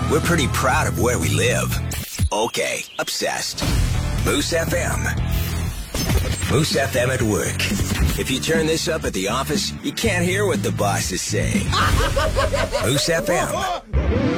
We're pretty proud of where we live. Okay, obsessed. Moose FM. Moose FM at work. If you turn this up at the office, you can't hear what the boss is saying. Moose FM.